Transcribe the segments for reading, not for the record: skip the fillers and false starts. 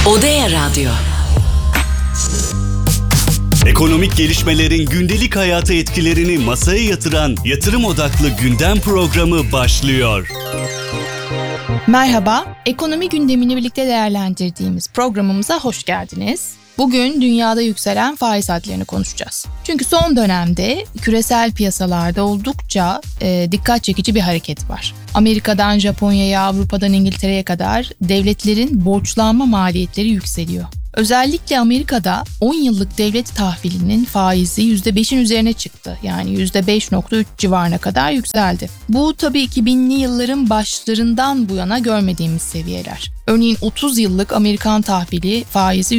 Odea Radyo. Ekonomik gelişmelerin gündelik hayata etkilerini masaya yatıran yatırım odaklı gündem programı başlıyor. Merhaba, ekonomi gündemini birlikte değerlendirdiğimiz programımıza hoş geldiniz. Bugün dünyada yükselen faiz hadlerini konuşacağız. Çünkü son dönemde küresel piyasalarda oldukça dikkat çekici bir hareket var. Amerika'dan Japonya'ya, Avrupa'dan İngiltere'ye kadar devletlerin borçlanma maliyetleri yükseliyor. Özellikle Amerika'da 10 yıllık devlet tahvilinin faizi %5'in üzerine çıktı. Yani %5.3 civarına kadar yükseldi. Bu tabii 2000'li yılların başlarından bu yana görmediğimiz seviyeler. Örneğin 30 yıllık Amerikan tahvili faizi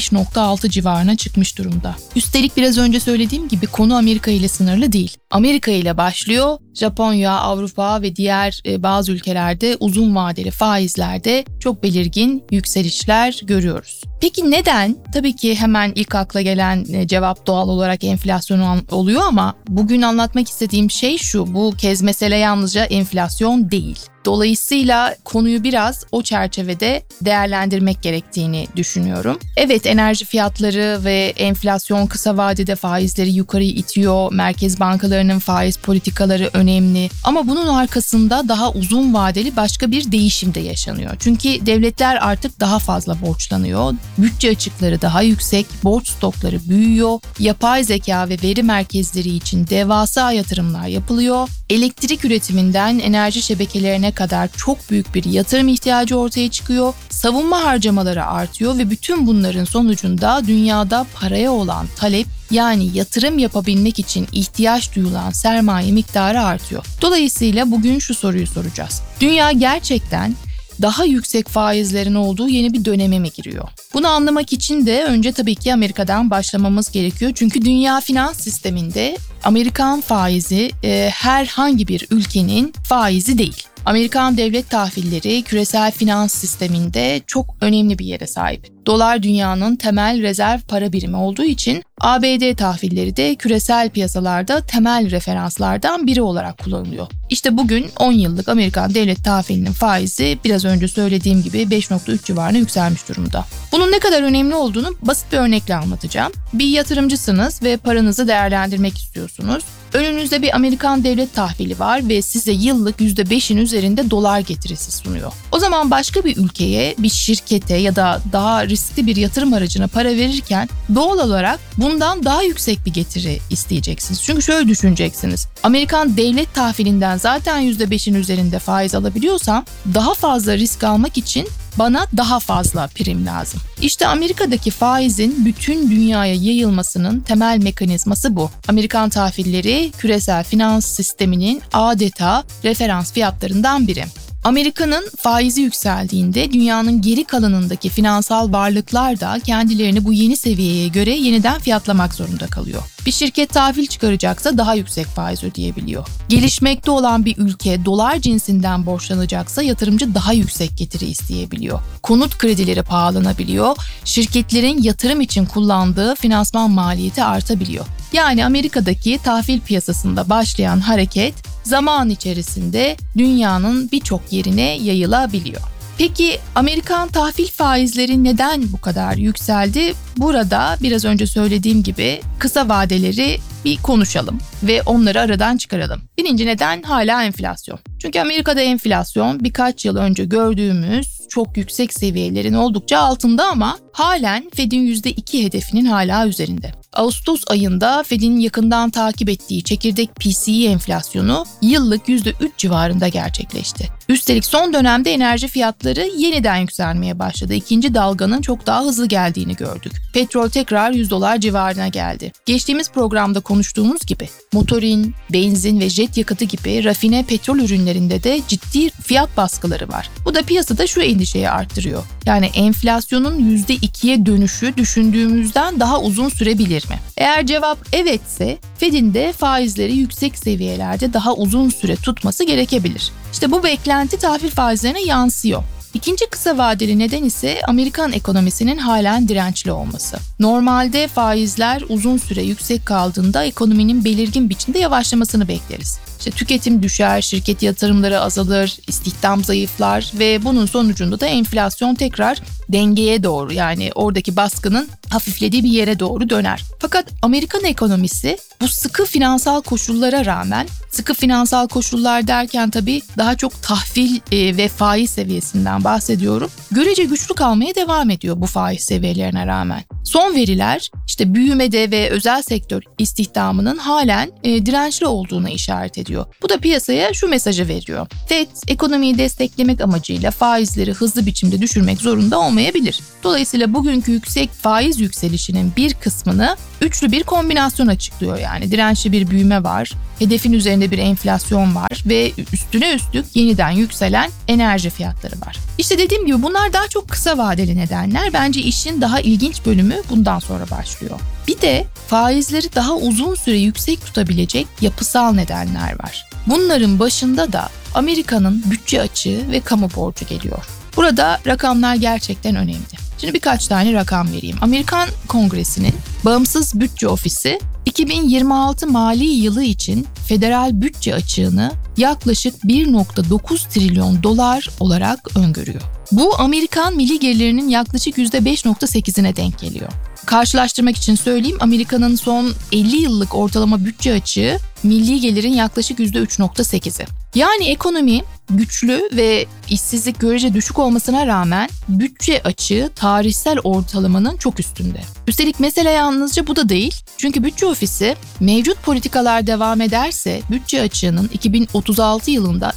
%5.6 civarına çıkmış durumda. Üstelik biraz önce söylediğim gibi konu Amerika ile sınırlı değil. Amerika ile başlıyor, Japonya, Avrupa ve diğer bazı ülkelerde uzun vadeli faizlerde çok belirgin yükselişler görüyoruz. Peki neden? Tabii ki hemen ilk akla gelen cevap doğal olarak enflasyon oluyor ama bugün anlatmak istediğim şey şu: bu kez mesele yalnızca enflasyon değil. Dolayısıyla konuyu biraz o çerçevede değerlendirmek gerektiğini düşünüyorum. Evet, enerji fiyatları ve enflasyon kısa vadede faizleri yukarı itiyor. Merkez bankalarının faiz politikaları önemli. Ama bunun arkasında daha uzun vadeli başka bir değişim de yaşanıyor. Çünkü devletler artık daha fazla borçlanıyor. Bütçe açıkları daha yüksek, borç stokları büyüyor. Yapay zeka ve veri merkezleri için devasa yatırımlar yapılıyor. Elektrik üretiminden enerji şebekelerine kadar çok büyük bir yatırım ihtiyacı ortaya çıkıyor. Savunma harcamaları artıyor ve bütün bunların sonucunda dünyada paraya olan talep, yani yatırım yapabilmek için ihtiyaç duyulan sermaye miktarı artıyor. Dolayısıyla bugün şu soruyu soracağız: dünya gerçekten daha yüksek faizlerin olduğu yeni bir döneme mi giriyor? Bunu anlamak için de önce tabii ki Amerika'dan başlamamız gerekiyor. Çünkü dünya finans sisteminde Amerikan faizi herhangi bir ülkenin faizi değil. Amerikan devlet tahvilleri küresel finans sisteminde çok önemli bir yere sahip. Dolar dünyanın temel rezerv para birimi olduğu için ABD tahvilleri de küresel piyasalarda temel referanslardan biri olarak kullanılıyor. İşte bugün 10 yıllık Amerikan devlet tahvilinin faizi biraz önce söylediğim gibi 5.3 civarına yükselmiş durumda. Bunun ne kadar önemli olduğunu basit bir örnekle anlatacağım. Bir yatırımcısınız ve paranızı değerlendirmek istiyorsunuz. Önünüzde bir Amerikan devlet tahvili var ve size yıllık %5'in üzerinde dolar getirisi sunuyor. O zaman başka bir ülkeye, bir şirkete ya da daha riskli bir yatırım aracına para verirken doğal olarak bundan daha yüksek bir getiri isteyeceksiniz. Çünkü şöyle düşüneceksiniz: Amerikan devlet tahvilinden zaten %5'in üzerinde faiz alabiliyorsam daha fazla risk almak için bana daha fazla prim lazım. İşte Amerika'daki faizin bütün dünyaya yayılmasının temel mekanizması bu. Amerikan tahvilleri küresel finans sisteminin adeta referans fiyatlarından biri. Amerika'nın faizi yükseldiğinde dünyanın geri kalanındaki finansal varlıklar da kendilerini bu yeni seviyeye göre yeniden fiyatlamak zorunda kalıyor. Bir şirket tahvil çıkaracaksa daha yüksek faiz ödeyebiliyor. Gelişmekte olan bir ülke dolar cinsinden borçlanacaksa yatırımcı daha yüksek getiri isteyebiliyor. Konut kredileri pahalanabiliyor, şirketlerin yatırım için kullandığı finansman maliyeti artabiliyor. Yani Amerika'daki tahvil piyasasında başlayan hareket zaman içerisinde dünyanın birçok yerine yayılabiliyor. Peki Amerikan tahvil faizleri neden bu kadar yükseldi? Burada biraz önce söylediğim gibi kısa vadeleri bir konuşalım ve onları aradan çıkaralım. Birinci neden hala enflasyon. Çünkü Amerika'da enflasyon birkaç yıl önce gördüğümüz çok yüksek seviyelerin oldukça altında ama halen Fed'in %2 hedefinin hala üzerinde. Ağustos ayında Fed'in yakından takip ettiği çekirdek PCE enflasyonu yıllık %3 civarında gerçekleşti. Üstelik son dönemde enerji fiyatları yeniden yükselmeye başladı. İkinci dalganın çok daha hızlı geldiğini gördük. Petrol tekrar $100 civarına geldi. Geçtiğimiz programda konuştuğumuz gibi motorin, benzin ve jet yakıtı gibi rafine petrol ürünlerinde de ciddi fiyat baskıları var. Bu da piyasada şu endişeyi arttırıyor: yani enflasyonun %2'ye dönüşü düşündüğümüzden daha uzun sürebilir mi? Eğer cevap evetse, Fed'in de faizleri yüksek seviyelerde daha uzun süre tutması gerekebilir. İşte bu beklenti tahvil faizlerine yansıyor. İkinci kısa vadeli neden ise Amerikan ekonomisinin halen dirençli olması. Normalde faizler uzun süre yüksek kaldığında ekonominin belirgin biçimde yavaşlamasını bekleriz. İşte tüketim düşer, şirket yatırımları azalır, istihdam zayıflar ve bunun sonucunda da enflasyon tekrar dengeye doğru, yani oradaki baskının hafiflediği bir yere doğru döner. Fakat Amerikan ekonomisi bu sıkı finansal koşullara rağmen, sıkı finansal koşullar derken tabii daha çok tahvil ve faiz seviyesinden bahsediyorum, görece güçlü kalmaya devam ediyor bu faiz seviyelerine rağmen. Son veriler işte büyümede ve özel sektör istihdamının halen dirençli olduğuna işaret ediyor. Bu da piyasaya şu mesajı veriyor: FED ekonomiyi desteklemek amacıyla faizleri hızlı biçimde düşürmek zorunda olmayabilir. Dolayısıyla bugünkü yüksek faiz yükselişinin bir kısmını üçlü bir kombinasyon açıklıyor. Yani dirençli bir büyüme var, hedefin üzerinde bir enflasyon var ve üstüne üstlük yeniden yükselen enerji fiyatları var. İşte dediğim gibi bunlar daha çok kısa vadeli nedenler. Bence işin daha ilginç bölümü bundan sonra başlıyor. Bir de faizleri daha uzun süre yüksek tutabilecek yapısal nedenler var. Bunların başında da Amerika'nın bütçe açığı ve kamu borcu geliyor. Burada rakamlar gerçekten önemli. Şimdi birkaç tane rakam vereyim. Amerikan Kongresi'nin Bağımsız Bütçe Ofisi 2026 mali yılı için federal bütçe açığını yaklaşık 1,9 trilyon dolar olarak öngörüyor. Bu Amerikan milli gelirinin yaklaşık %5,8'ine denk geliyor. Karşılaştırmak için söyleyeyim, Amerika'nın son 50 yıllık ortalama bütçe açığı milli gelirin yaklaşık %3,8'i. Yani ekonomi güçlü ve işsizlik görece düşük olmasına rağmen bütçe açığı tarihsel ortalamanın çok üstünde. Üstelik mesele yalnızca bu da değil. Çünkü bütçe ofisi mevcut politikalar devam ederse bütçe açığının 2036 yılında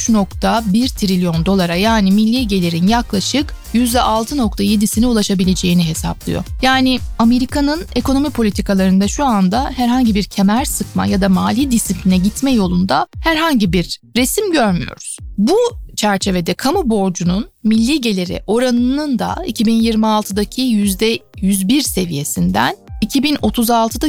3,1 trilyon dolara, yani milli gelirin yaklaşık %6,7'sine ulaşabileceğini hesaplıyor. Yani Amerika'nın ekonomi politikalarında şu anda herhangi bir kemer sıkma ya da mali disipline gitme yolunda herhangi bir resim görmüyoruz. Bu çerçevede kamu borcunun milli geliri oranının da 2026'daki %101 seviyesinden 2036'da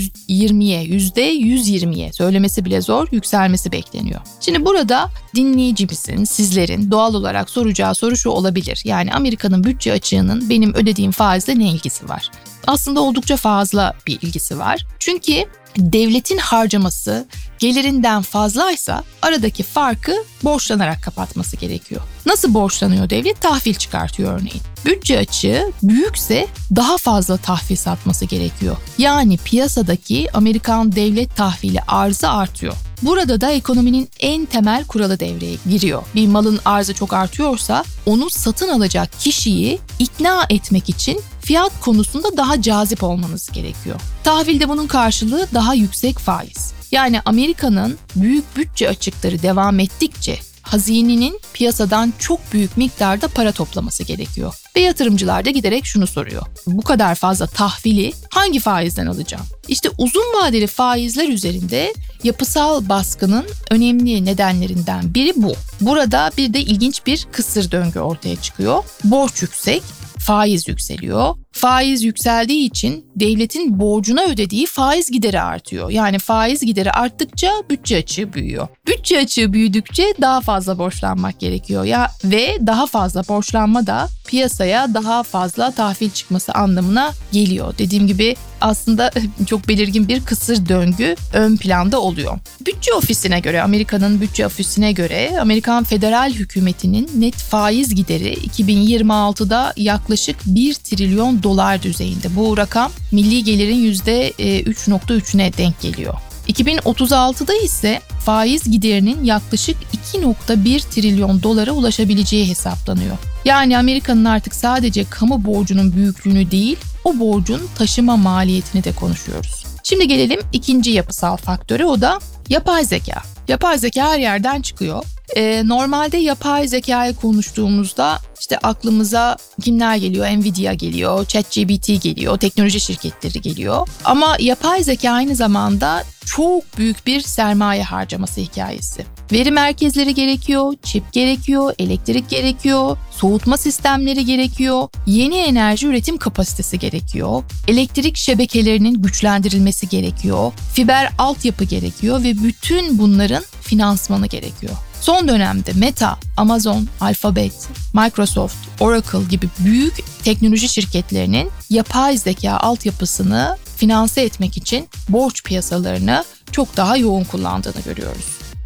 %120'ye söylemesi bile zor, yükselmesi bekleniyor. Şimdi burada dinleyicimizin, sizlerin doğal olarak soracağı soru şu olabilir: yani Amerika'nın bütçe açığının benim ödediğim faizle ne ilgisi var? Aslında oldukça fazla bir ilgisi var. Çünkü devletin harcaması gelirinden fazlaysa aradaki farkı borçlanarak kapatması gerekiyor. Nasıl borçlanıyor devlet? Tahvil çıkartıyor örneğin. Bütçe açığı büyükse daha fazla tahvil satması gerekiyor. Yani piyasadaki Amerikan devlet tahvili arzı artıyor. Burada da ekonominin en temel kuralı devreye giriyor. Bir malın arzı çok artıyorsa onu satın alacak kişiyi ikna etmek için fiyat konusunda daha cazip olmanız gerekiyor. Tahvilde bunun karşılığı daha yüksek faiz. Yani Amerika'nın büyük bütçe açıkları devam ettikçe hazinenin piyasadan çok büyük miktarda para toplaması gerekiyor. Ve yatırımcılar da giderek şunu soruyor: bu kadar fazla tahvili hangi faizden alacağım? İşte uzun vadeli faizler üzerinde yapısal baskının önemli nedenlerinden biri bu. Burada bir de ilginç bir kısır döngü ortaya çıkıyor. Borç yüksek, faiz yükseliyor. Faiz yükseldiği için devletin borcuna ödediği faiz gideri artıyor. Yani faiz gideri arttıkça bütçe açığı büyüyor. Bütçe açığı büyüdükçe daha fazla borçlanmak gerekiyor ve daha fazla borçlanma da piyasaya daha fazla tahvil çıkması anlamına geliyor. Dediğim gibi aslında çok belirgin bir kısır döngü ön planda oluyor. Bütçe ofisine göre, Amerika'nın bütçe ofisine göre Amerikan federal hükümetinin net faiz gideri 2026'da yaklaşık 1 trilyon dolar düzeyinde. Bu rakam milli gelirin %3,3'üne denk geliyor. 2036'da ise faiz giderinin yaklaşık 2,1 trilyon dolara ulaşabileceği hesaplanıyor. Yani Amerika'nın artık sadece kamu borcunun büyüklüğünü değil, o borcun taşıma maliyetini de konuşuyoruz. Şimdi gelelim ikinci yapısal faktöre, o da yapay zeka. Yapay zeka her yerden çıkıyor. Normalde yapay zekayı konuştuğumuzda işte aklımıza kimler geliyor? Nvidia geliyor, ChatGPT geliyor, teknoloji şirketleri geliyor. Ama yapay zeka aynı zamanda çok büyük bir sermaye harcaması hikayesi. Veri merkezleri gerekiyor, çip gerekiyor, elektrik gerekiyor, soğutma sistemleri gerekiyor, yeni enerji üretim kapasitesi gerekiyor, elektrik şebekelerinin güçlendirilmesi gerekiyor, fiber altyapı gerekiyor ve bütün bunların finansmanı gerekiyor. Son dönemde Meta, Amazon, Alphabet, Microsoft, Oracle gibi büyük teknoloji şirketlerinin yapay zeka altyapısını finanse etmek için borç piyasalarını çok daha yoğun kullandığını görüyoruz.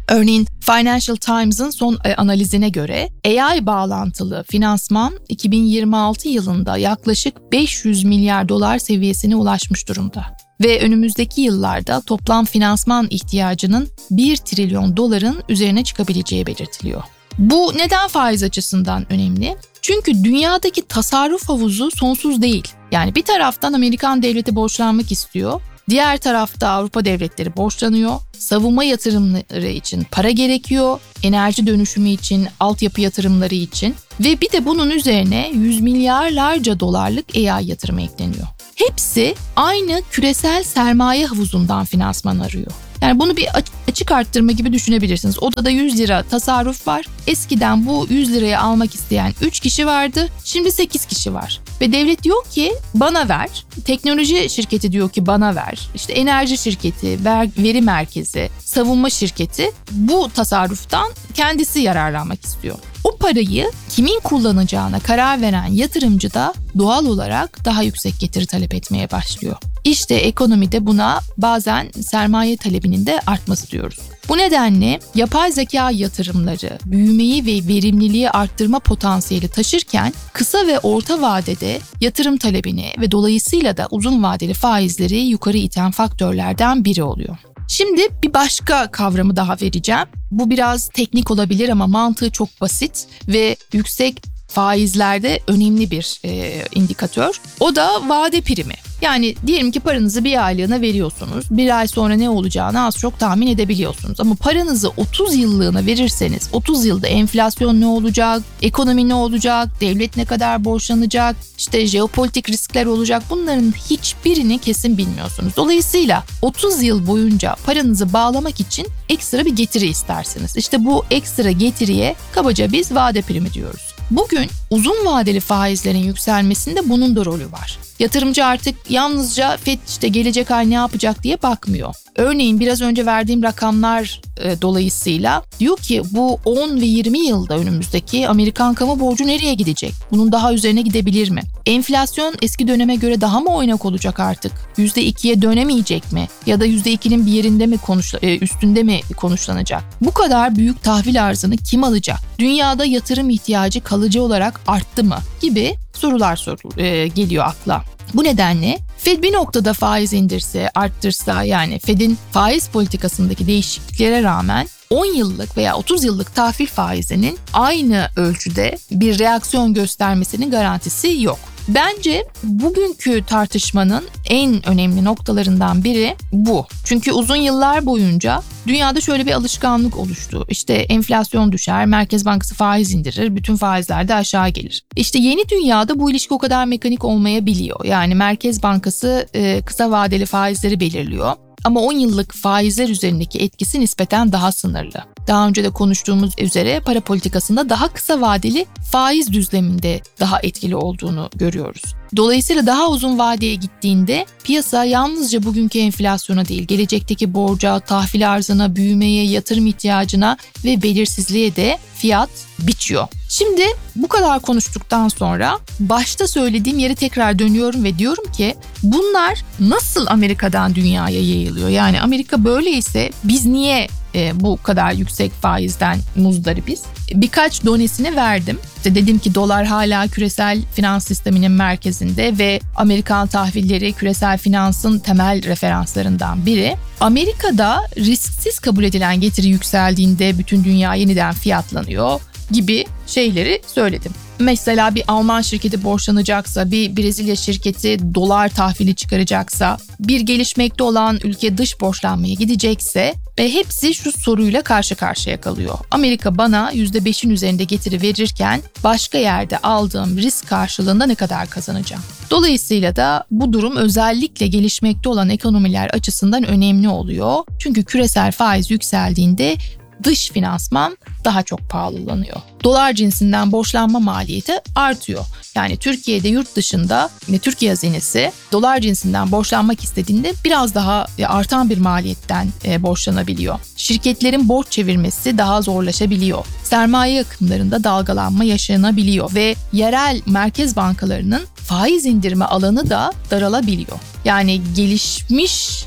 Örneğin Financial Times'ın son analizine göre AI bağlantılı finansman 2026 yılında yaklaşık 500 milyar dolar seviyesine ulaşmış durumda. Ve önümüzdeki yıllarda toplam finansman ihtiyacının 1 trilyon doların üzerine çıkabileceği belirtiliyor. Bu neden faiz açısından önemli? Çünkü dünyadaki tasarruf havuzu sonsuz değil. Yani bir taraftan Amerikan devleti borçlanmak istiyor, diğer tarafta Avrupa devletleri borçlanıyor, savunma yatırımları için para gerekiyor, enerji dönüşümü için, altyapı yatırımları için ve bir de bunun üzerine yüz milyarlarca dolarlık AI yatırımı ekleniyor. Hepsi aynı küresel sermaye havuzundan finansman arıyor. Yani bunu bir açık arttırma gibi düşünebilirsiniz. Odada 100 lira tasarruf var. Eskiden bu 100 liraya almak isteyen 3 kişi vardı. Şimdi 8 kişi var. Ve devlet diyor ki bana ver. Teknoloji şirketi diyor ki bana ver. İşte enerji şirketi, veri merkezi, savunma şirketi bu tasarruftan kendisi yararlanmak istiyor. O parayı kimin kullanacağına karar veren yatırımcı da doğal olarak daha yüksek getiri talep etmeye başlıyor. İşte ekonomide buna bazen sermaye talebinin de artması diyoruz. Bu nedenle yapay zeka yatırımları büyümeyi ve verimliliği arttırma potansiyeli taşırken kısa ve orta vadede yatırım talebini ve dolayısıyla da uzun vadeli faizleri yukarı iten faktörlerden biri oluyor. Şimdi bir başka kavramı daha vereceğim. Bu biraz teknik olabilir ama mantığı çok basit ve yüksek faizlerde önemli bir indikatör. O da vade primi. Yani diyelim ki paranızı bir aylığına veriyorsunuz. Bir ay sonra ne olacağını az çok tahmin edebiliyorsunuz. Ama paranızı 30 yıllığına verirseniz 30 yılda enflasyon ne olacak, ekonomi ne olacak, devlet ne kadar borçlanacak, işte jeopolitik riskler olacak, bunların hiçbirini kesin bilmiyorsunuz. Dolayısıyla 30 yıl boyunca paranızı bağlamak için ekstra bir getiri istersiniz. İşte bu ekstra getiriye kabaca biz vade primi diyoruz. Bugün uzun vadeli faizlerin yükselmesinde bunun da rolü var. Yatırımcı artık yalnızca FED işte gelecek ay ne yapacak diye bakmıyor. Örneğin biraz önce verdiğim rakamlar dolayısıyla diyor ki bu 10 ve 20 yılda önümüzdeki Amerikan kamu borcu nereye gidecek? Bunun daha üzerine gidebilir mi? Enflasyon eski döneme göre daha mı oynak olacak artık? %2'ye dönemeyecek mi? Ya da %2'nin bir yerinde mi üstünde mi konuşlanacak? Bu kadar büyük tahvil arzını kim alacak? Dünyada yatırım ihtiyacı kalıcı olarak arttı mı? Gibi sorular geliyor akla. Bu nedenle Fed bir noktada faiz indirse, arttırsa, yani Fed'in faiz politikasındaki değişikliklere rağmen 10 yıllık veya 30 yıllık tahvil faizinin aynı ölçüde bir reaksiyon göstermesinin garantisi yok. Bence bugünkü tartışmanın en önemli noktalarından biri bu. Çünkü uzun yıllar boyunca dünyada şöyle bir alışkanlık oluştu. İşte enflasyon düşer, Merkez Bankası faiz indirir, bütün faizler de aşağı gelir. İşte yeni dünyada bu ilişki o kadar mekanik olmayabiliyor. Yani Merkez Bankası kısa vadeli faizleri belirliyor. Ama 10 yıllık faizler üzerindeki etkisi nispeten daha sınırlı. Daha önce de konuştuğumuz üzere para politikasında daha kısa vadeli faiz düzleminde daha etkili olduğunu görüyoruz. Dolayısıyla daha uzun vadeye gittiğinde piyasa yalnızca bugünkü enflasyona değil, gelecekteki borca, tahvil arzına, büyümeye, yatırım ihtiyacına ve belirsizliğe de fiyat biçiyor. Şimdi bu kadar konuştuktan sonra başta söylediğim yere tekrar dönüyorum ve diyorum ki bunlar nasıl Amerika'dan dünyaya yayılıyor? Yani Amerika böyleyse biz niye bu kadar yüksek faizden muzdaribiz? Birkaç donesini verdim. İşte dedim ki dolar hala küresel finans sisteminin merkezinde ve Amerikan tahvilleri küresel finansın temel referanslarından biri. Amerika'da risksiz kabul edilen getiri yükseldiğinde bütün dünya yeniden fiyatlanıyor gibi şeyleri söyledim. Mesela bir Alman şirketi borçlanacaksa, bir Brezilya şirketi dolar tahvili çıkaracaksa, bir gelişmekte olan ülke dış borçlanmaya gidecekse hepsi şu soruyla karşı karşıya kalıyor. Amerika bana %5'in üzerinde getiri verirken başka yerde aldığım risk karşılığında ne kadar kazanacağım? Dolayısıyla da bu durum özellikle gelişmekte olan ekonomiler açısından önemli oluyor. Çünkü küresel faiz yükseldiğinde dış finansman daha çok pahalanıyor. Dolar cinsinden borçlanma maliyeti artıyor. Yani Türkiye'de yurt dışında Türkiye hazinesi dolar cinsinden borçlanmak istediğinde biraz daha artan bir maliyetten borçlanabiliyor. Şirketlerin borç çevirmesi daha zorlaşabiliyor. Sermaye akımlarında dalgalanma yaşanabiliyor ve yerel merkez bankalarının faiz indirme alanı da daralabiliyor. Yani gelişmiş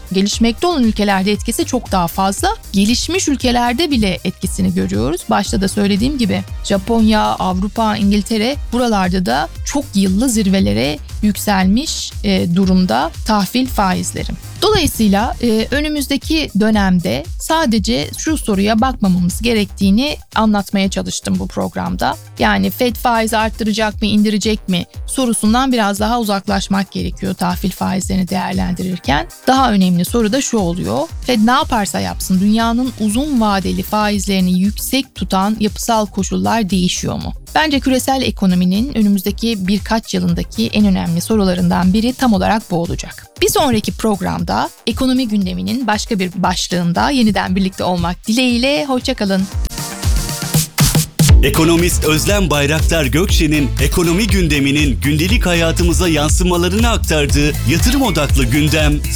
gelişmekte olan ülkelerde etkisi çok daha fazla. Gelişmiş ülkelerde bile etkisini görüyoruz. Başta da söylediğim gibi Japonya, Avrupa, İngiltere buralarda da çok yıllı zirvelere yükselmiş durumda tahvil faizleri. Dolayısıyla önümüzdeki dönemde sadece şu soruya bakmamamız gerektiğini anlatmaya çalıştım bu programda. Yani Fed faizi arttıracak mı, indirecek mi sorusundan biraz daha uzaklaşmak gerekiyor tahvil faizlerini değerlendirirken. Daha önemli soru da şu oluyor. Fed ne yaparsa yapsın dünyanın uzun vadeli faizlerini yüksek tutan yapısal koşullar değişiyor mu? Bence küresel ekonominin önümüzdeki birkaç yılındaki en önemli sorularından biri tam olarak bu olacak. Bir sonraki programda ekonomi gündeminin başka bir başlığında yeniden birlikte olmak dileğiyle hoşça kalın. Ekonomist Özlem Bayraktar Gökçe'nin ekonomi gündeminin gündelik hayatımıza yansımalarını aktardığı yatırım odaklı gündem